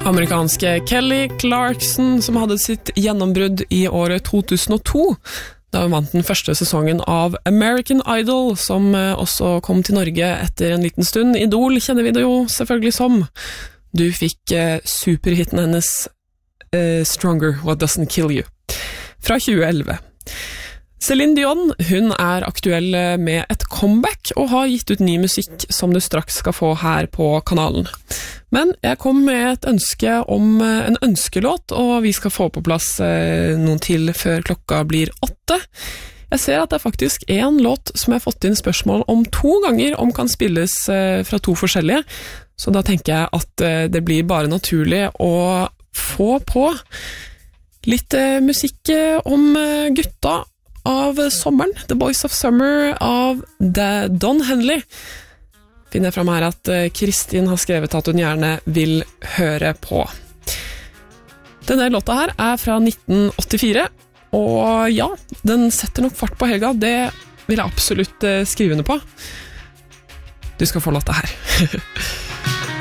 Amerikanske Kelly Clarkson som hadde sitt gjennombrudd i året 2002, da hun vant den første sesongen av American Idol, som også kom til Norge etter en liten stund. Idol kjenner vi det jo selvfølgelig som. Du fikk superhitten hennes Stronger, What Doesn't Kill You, fra 2011. Céline Dion, hun aktuell med et comeback og har gitt ut ny musikk som du straks skal få her på kanalen. Men jeg kom med et ønske om en ønskelåt, og vi skal få på plass noen til før klokka blir 8. Jeg ser at det faktisk en låt som jeg har fått inn spørsmål om 2 ganger om kan spilles fra 2 forskjellige, så da tenker jeg at det blir bare naturlig å få på litt musikk om gutta av sommeren, The Boys of Summer av Don Henley. Finner jeg frem her at Kristin har skrevet at hun gjerne vil høre på. Denne låta her fra 1984, og ja, den setter nok fart på helga, det vil jeg absolutt skrive under på. Du skal få låta her.